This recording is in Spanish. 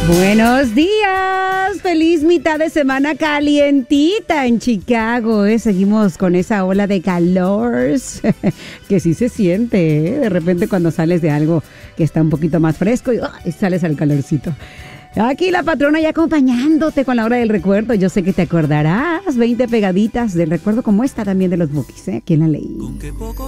Buenos días, feliz mitad de semana calientita en Chicago. Seguimos con esa ola de calor que sí se siente, de repente cuando sales de algo que está un poquito más fresco y sales al calorcito. Aquí la patrona ya acompañándote con la hora del recuerdo. Yo sé que te acordarás, 20 pegaditas del recuerdo como esta también de los Bukis, ¿Quién la leí?